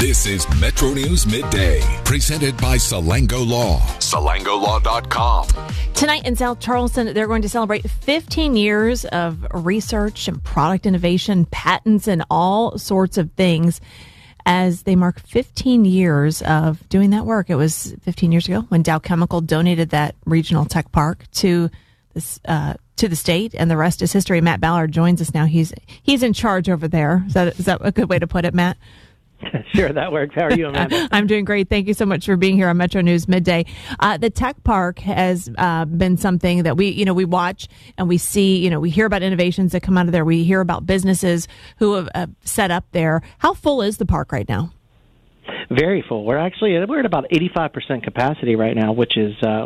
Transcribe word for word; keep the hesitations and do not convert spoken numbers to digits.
This is Metro News Midday, presented by Salango Law. Salango Law dot com. Tonight in South Charleston, they're going to celebrate fifteen years of research and product innovation, patents, and all sorts of things as they mark fifteen years of doing that work. It was fifteen years ago when Dow Chemical donated that regional tech park to this uh, to the state, and the rest is history. Matt Ballard joins us now. He's he's in charge over there. Is that, is that a good way to put it, Matt? Sure, that works. How are you, Amanda? I'm doing great. Thank you so much for being here on Metro News Midday. Uh, the Tech Park has uh, been something that we, you know, we watch and we see, you know, we hear about innovations that come out of there. We hear about businesses who have uh, set up there. How full is the park right now? Very full. We're actually we're at about eighty-five percent capacity right now, which is uh,